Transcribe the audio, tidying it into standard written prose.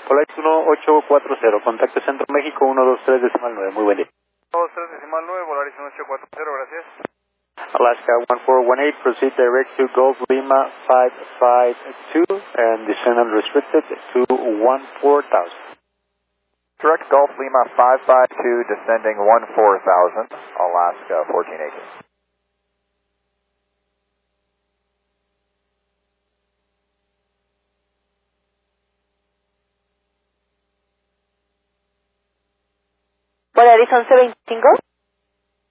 Polaris 1840, contacto Centro México 123.9, muy buen día. 123.9, Polaris 1840, gracias. Alaska 1418, proceed direct to Golf Lima 552 and descend unrestricted to 14,000. Direct Golf Lima 552, descending 14,000, Alaska 1418. Polaris 1125.